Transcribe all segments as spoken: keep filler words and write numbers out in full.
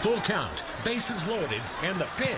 Full count, bases loaded, and the pitch.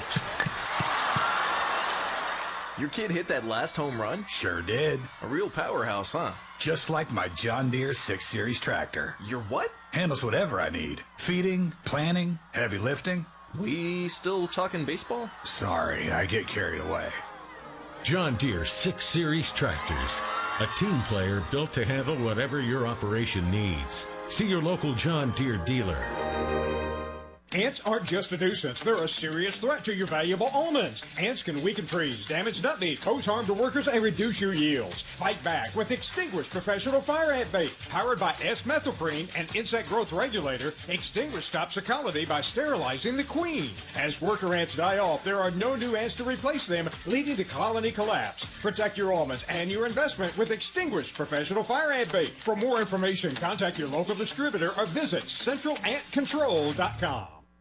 Your kid hit that last home run? Sure did. A real powerhouse, huh? Just like my John Deere six series tractor. Your what? Handles whatever I need. Feeding, planting, heavy lifting. We still talking baseball? Sorry, I get carried away. John Deere six series tractors. A team player built to handle whatever your operation needs. See your local John Deere dealer. Ants aren't just a nuisance. They're a serious threat to your valuable almonds. Ants can weaken trees, damage nut meat, pose harm to workers, and reduce your yields. Fight back with Extinguish Professional Fire Ant Bait. Powered by S-Methylprene, an insect growth regulator, Extinguish stops the colony by sterilizing the queen. As worker ants die off, there are no new ants to replace them, leading to colony collapse. Protect your almonds and your investment with Extinguish Professional Fire Ant Bait. For more information, contact your local distributor or visit central ant control dot com.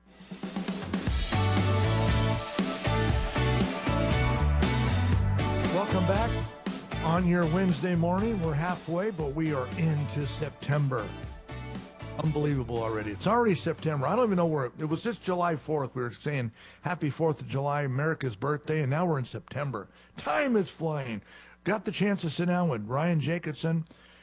Welcome back on your Wednesday morning. We're halfway, but we are into September. Unbelievable already. It's already September. I don't even know where it was. Just July fourth. We were saying happy fourth of July, America's birthday, and now we're in September. Time is flying. Got the chance to sit down with Ryan Jacobson.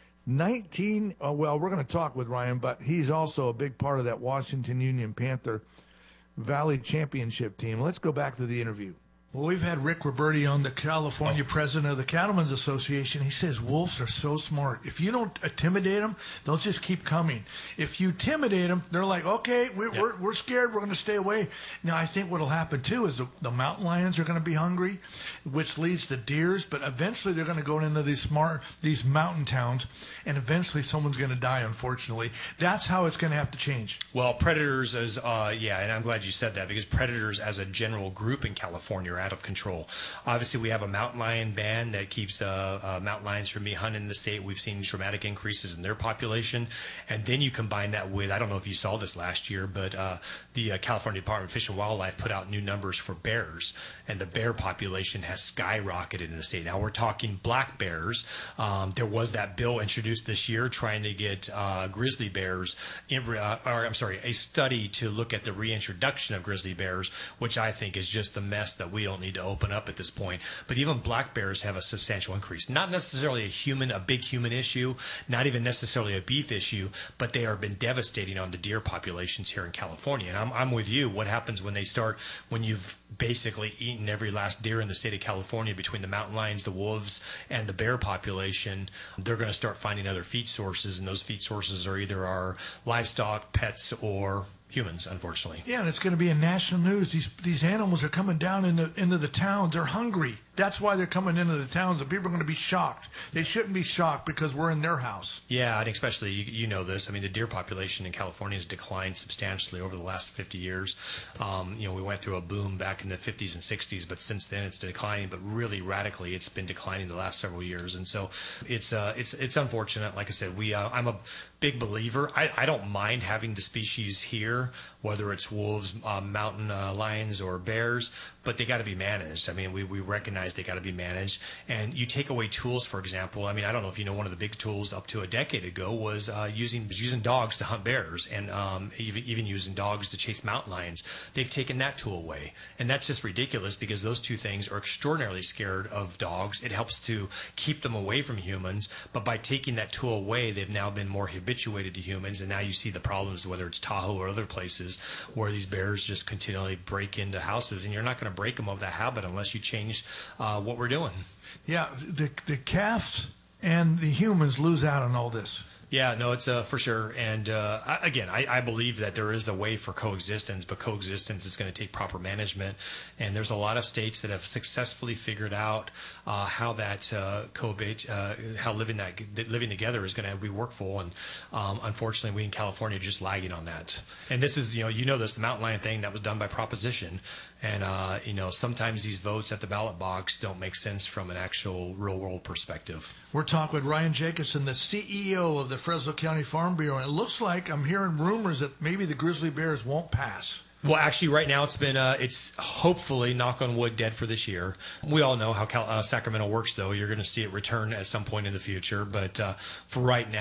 nineteen, oh, well, we're going to talk with Ryan, but he's also a big part of that Washington Union Panther Valley Championship team. Let's go back to the interview. Well, we've had Rick Roberti on, the California oh. president of the Cattlemen's Association. He says wolves are so smart. If you don't intimidate them, they'll just keep coming. If you intimidate them, they're like, okay, we're, yep. we're, we're scared. We're going to stay away. Now, I think what will happen, too, is the, the mountain lions are going to be hungry, which leads to deers. But eventually they're going to go into these smart, these mountain towns, and eventually someone's going to die, unfortunately. That's how it's going to have to change. Well, predators, as uh, yeah, and I'm glad you said that, because predators as a general group in California are out of control. Obviously, we have a mountain lion ban that keeps uh, uh, mountain lions from being hunted in the state. We've seen dramatic increases in their population. And then you combine that with, I don't know if you saw this last year, but uh, the uh, California Department of Fish and Wildlife put out new numbers for bears. And the bear population has skyrocketed in the state. Now, we're talking black bears. Um, there was that bill introduced this year trying to get uh, grizzly bears, in, uh, or I'm sorry, a study to look at the reintroduction of grizzly bears, which I think is just the mess that we don't need to open up at this point. But even black bears have a substantial increase. Not necessarily a human, a big human issue, not even necessarily a beef issue, but they have been devastating on the deer populations here in California. And I'm, I'm with you. What happens when they start, when you've basically eaten every last deer in the state of California between the mountain lions, the wolves, and the bear population? They're going to start finding other feed sources, and those feed sources are either our livestock, pets, or humans, unfortunately. Yeah, and it's going to be in national news. These these animals are coming down into into the towns. They're hungry. That's why they're coming into the towns, and people are going to be shocked. They shouldn't be shocked because we're in their house. Yeah, and especially, you, you know this, I mean, the deer population in California has declined substantially over the last fifty years. Um, you know, we went through a boom back in the fifties and sixties, but since then it's declining, but really radically it's been declining the last several years. And so it's uh, it's it's unfortunate. Like I said, we uh, I'm a big believer. I, I don't mind having the species here, whether it's wolves, uh, mountain uh, lions, or bears, but they got to be managed. I mean, we, we recognize they got to be managed. And you take away tools, for example. I mean, I don't know if you know, one of the big tools up to a decade ago was uh, using using dogs to hunt bears, and um, even, even using dogs to chase mountain lions. They've taken that tool away. And that's just ridiculous, because those two things are extraordinarily scared of dogs. It helps to keep them away from humans. But by taking that tool away, they've now been more habituated to humans. And now you see the problems, whether it's Tahoe or other places, where these bears just continually break into houses, and you're not going to break them of that habit unless you change uh, what we're doing. Yeah, the the calves and the humans lose out on all this. Yeah, no, it's uh, for sure. And uh, I, again, I, I believe that there is a way for coexistence, but coexistence is going to take proper management. And there's a lot of states that have successfully figured out uh, how that uh, cohabit, uh, how living that living together is going to be workful. And um, unfortunately, we in California are just lagging on that. And this is, you know, you know this, the mountain lion thing that was done by proposition. And, uh, you know, sometimes these votes at the ballot box don't make sense from an actual real-world perspective. We're talking with Ryan Jacobson, the C E O of the Fresno County Farm Bureau. And it looks like I'm hearing rumors that maybe the grizzly bears won't pass. Well, actually, right now it's been, uh, it's hopefully, knock on wood, dead for this year. We all know how Cal- uh, Sacramento works, though. You're going to see it return at some point in the future. But uh, for right now,